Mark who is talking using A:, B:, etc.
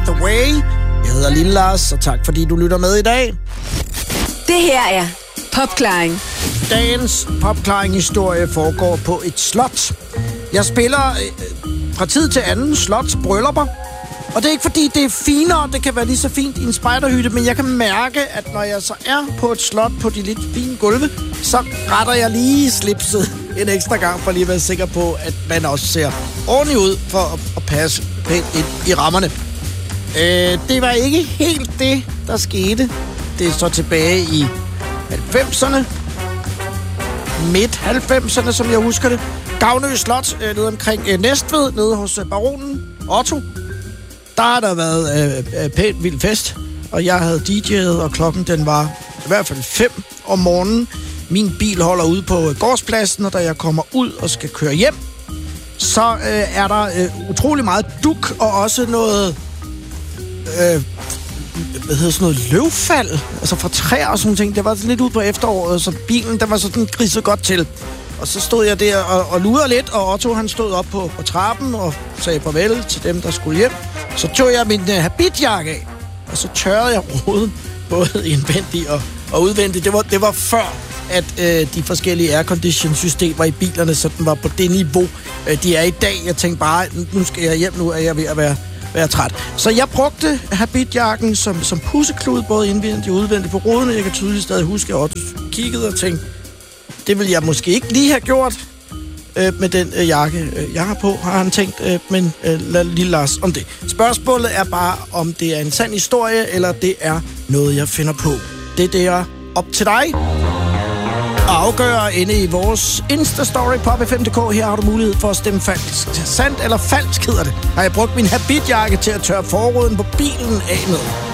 A: the Way. Jeg hedder Lille Lars, og tak fordi du lytter med i dag.
B: Det her er Popklaring.
A: Dagens popklaring-historie foregår på et slot. Jeg spiller fra tid til anden slotsbryllupper. Og det er ikke fordi, det er finere, det kan være lige så fint i en spejderhytte, men jeg kan mærke, at når jeg så er på et slot på de lidt fine gulve, så retter jeg lige slipset en ekstra gang, for lige at være sikker på, at man også ser ordentligt ud for at passe pænt ind i rammerne. Det var ikke helt det, der skete. Det er så tilbage i 90'erne. Midt-90'erne, som jeg husker det. Gavnø Slot, nede omkring Næstved, nede hos baronen Otto. Der har der været pænt vild fest, og jeg havde DJ'et, og klokken den var i hvert fald 5 om morgenen. Min bil holder ude på gårdspladsen, og da jeg kommer ud og skal køre hjem, så er der utrolig meget duk, og også noget, løvfald, altså fra træer og sådan ting. Det var lidt ude på efteråret, så bilen, den var sådan griset godt til. Og så stod jeg der og lurede lidt, og Otto han stod op på trappen og sagde farvel til dem, der skulle hjem. Så tog jeg min habitjakke af, og så tørrede jeg roden, både indvendigt og udvendigt. Det var før, at de forskellige aircondition-systemer i bilerne sådan var på det niveau, de er i dag. Jeg tænkte bare, nu skal jeg hjem, nu er jeg ved at være træt. Så jeg brugte habitjakken som pusseklud, både indvendigt og udvendigt på roden. Jeg kan tydeligt stadig huske, at Otto kiggede og tænkte, det vil jeg måske ikke lige have gjort med den jakke, jeg har på, har han tænkt, men lad Lille Lars om det. Spørgsmålet er bare, om det er en sand historie, eller det er noget, jeg finder på. Det er op til dig at afgøre inde i vores Insta-story på pop5.dk. Her har du mulighed for at stemme sandt eller falsk, hedder det. Har jeg brugt min habitjakke til at tørre forruden på bilen af med.